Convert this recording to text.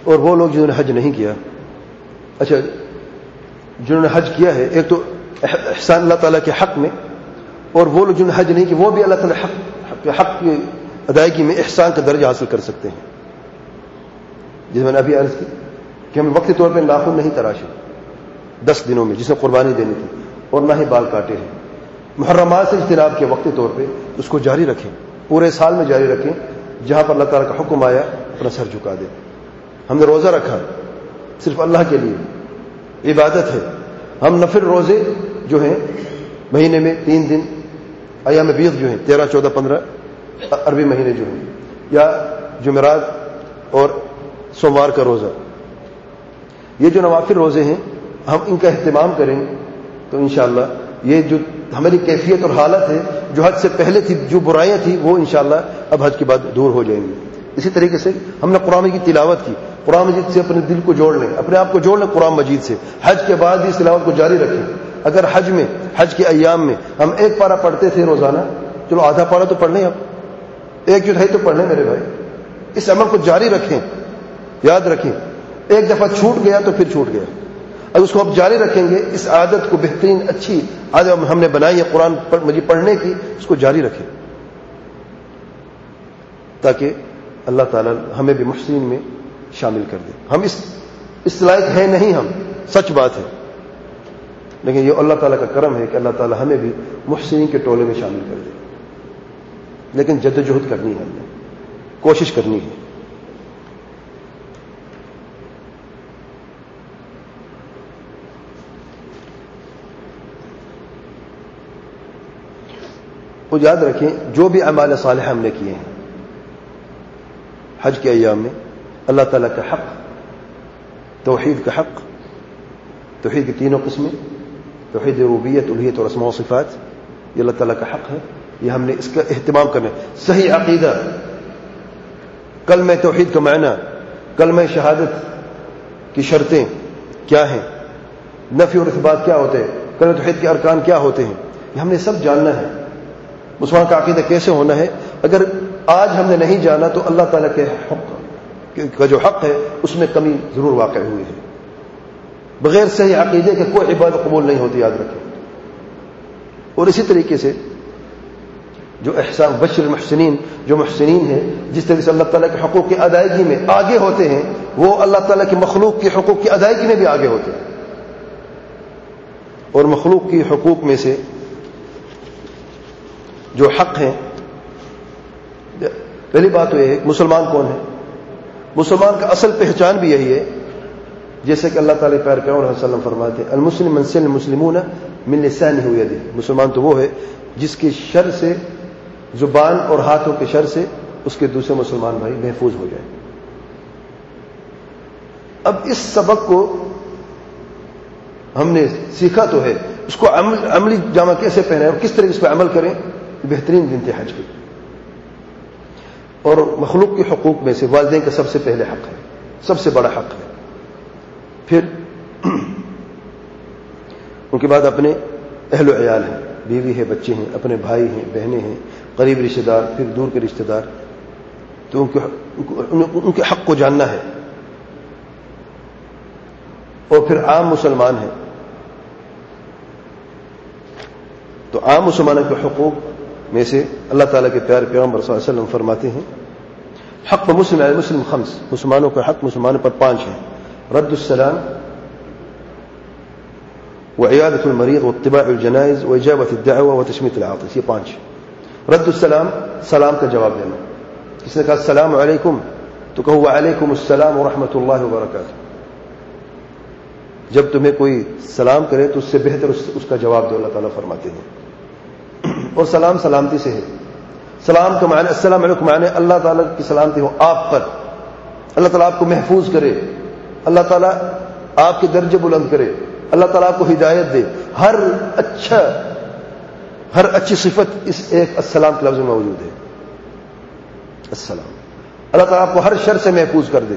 اور وہ لوگ جنہوں نے حج نہیں کیا. اچھا, جنہوں نے حج کیا ہے ایک تو احسان اللہ تعالیٰ کے حق میں, اور وہ لوگ جنہوں نے حج نہیں کیا وہ بھی اللہ تعالیٰ حق کی ادائیگی میں احسان کا درجہ حاصل کر سکتے ہیں. جس میں نے ابھی عرض کی کہ ہم وقتی طور پہ ناخن نہیں تراشے 10 دنوں میں جس میں قربانی دینی تھی, اور نہ ہی بال کاٹے ہیں. محرمات سے اجتناب کے وقتی طور پہ اس کو جاری رکھیں, پورے سال میں جاری رکھیں. جہاں پر اللہ تعالیٰ کا حکم آیا اپنا سر جھکا دیں. ہم نے روزہ رکھا صرف اللہ کے لیے, عبادت ہے. ہم نفل روزے جو ہیں مہینے میں 3 دن ایام بیض جو ہیں 13, 14, 15 عربی مہینے جو ہیں, یا جمعرات اور سوموار کا روزہ, یہ جو نوافل روزے ہیں ہم ان کا اہتمام کریں تو انشاءاللہ یہ جو ہماری کیفیت اور حالت ہے جو حج سے پہلے تھی, جو برائیاں تھیں وہ انشاءاللہ اب حج کے بعد دور ہو جائیں گی. اسی طریقے سے ہم نے قرآن کی تلاوت کی, قرآن مجید سے اپنے دل کو جوڑ لیں, اپنے آپ کو جوڑ لیں قرآن مجید سے. حج کے بعد بھی اس تلاوت کو جاری رکھیں. اگر حج کے ایام میں ہم 1 پارہ پڑھتے تھے روزانہ, چلو آدھا پارہ تو پڑھ لیں, اب 1/4 تو پڑھ لیں میرے بھائی. اس عمل کو جاری رکھیں. یاد رکھیں ایک دفعہ چھوٹ گیا تو پھر چھوٹ گیا. اگر اس کو آپ جاری رکھیں گے, اس عادت کو بہترین اچھی عادت ہم نے بنائی ہے قرآن مجید پڑھنے کی, اس کو جاری رکھیں تاکہ اللہ تعالیٰ ہمیں بھی محسنین میں شامل کر دے. ہم اس لائق ہیں نہیں, ہم سچ بات ہے, لیکن یہ اللہ تعالیٰ کا کرم ہے کہ اللہ تعالیٰ ہمیں بھی محسنین کے ٹولے میں شامل کر دے. لیکن جدوجہد کرنی ہے, ہم نے کوشش کرنی ہے. وہ یاد رکھیں جو بھی اعمال صالحہ ہم نے کیے ہیں حج کے ایام میں, اللہ تعالیٰ کا حق, توحید کا حق, توحید کی 3 قسمیں, توحید ربوبیت, الوہیت اور اسماء و صفات, یہ اللہ تعالیٰ کا حق ہے. یہ ہم نے اس کا اہتمام کرنا ہے. صحیح عقیدہ, کلمہ توحید کا معنی, کلمہ شہادت کی شرطیں کیا ہیں, نفی اور اثبات کیا ہوتے ہیں, کلمہ توحید کے ارکان کیا ہوتے ہیں, یہ ہم نے سب جاننا ہے. مسلمان کا عقیدہ کیسے ہونا ہے, اگر آج ہم نے نہیں جانا تو اللہ تعالیٰ کے حق کا جو حق ہے اس میں کمی ضرور واقع ہوئی ہے. بغیر صحیح عقیدے کے کوئی عبادت قبول نہیں ہوتی, یاد رکھیں. اور اسی طریقے سے جو احسان بشر المحسنین, جو محسنین ہیں جس طرح سے اللہ تعالیٰ کے حقوق کی ادائیگی میں آگے ہوتے ہیں, وہ اللہ تعالیٰ کی مخلوق کے حقوق کی ادائیگی میں بھی آگے ہوتے ہیں. اور مخلوق کی حقوق میں سے جو حق ہیں, پہلی بات تو یہ ہے مسلمان کون ہے. مسلمان کا اصل پہچان بھی یہی ہے, جیسے کہ اللہ تعالیٰ پیار پیغمبر صلی اللہ علیہ وسلم فرماتے ہیں المسلم من سلم المسلمون من لسانه ويده. مسلمان تو وہ ہے جس کی شر سے, زبان اور ہاتھوں کے شر سے اس کے دوسرے مسلمان بھائی محفوظ ہو جائیں. اب اس سبق کو ہم نے سیکھا تو ہے, اس کو عملی جامہ کیسے پہنائیں اور کس طرح اس پہ عمل کریں, بہترین دن تھے حج کے. اور مخلوق کے حقوق میں سے والدین کا سب سے پہلے حق ہے, سب سے بڑا حق ہے. پھر ان کے بعد اپنے اہل و عیال ہیں, بیوی ہے, بچے ہیں, اپنے بھائی ہیں, بہنیں ہیں, قریب رشتہ دار, پھر دور کے رشتہ دار. تو ان کے حق کو جاننا ہے. اور پھر عام مسلمان ہیں, تو عام مسلمانوں کے حقوق میں سے اللہ تعالیٰ کے پیارے پیغمبر صلی اللہ علیہ وسلم فرماتے ہیں حق مسلم علی مسلم 5, مسلمانوں کا حق مسلمانوں پر 5 ہیں. رد السلام وعیادۃ المریض واتباع الجنائز واجابۃ الدعوہ وتشمیت العاطس. یہ 5. رد السلام, سلام کا جواب دینا. کس نے کہا السلام علیکم تو کہو وعلیکم السلام ورحمۃ اللہ وبرکاتہ. جب تمہیں کوئی سلام کرے تو اس سے بہتر اس کا جواب دو, اللہ تعالیٰ فرماتے ہیں. اور سلام سلامتی سے ہے. سلام کا معنی السلام علیکم معنی اللہ تعالیٰ کی سلامتی ہو آپ پر, اللہ تعالیٰ آپ کو محفوظ کرے, اللہ تعالیٰ آپ کے درجے بلند کرے, اللہ تعالیٰ آپ کو ہدایت دے. ہر اچھی صفت اس ایک السلام کے لفظ میں موجود ہے. السلام, اللہ تعالیٰ آپ کو ہر شر سے محفوظ کر دے.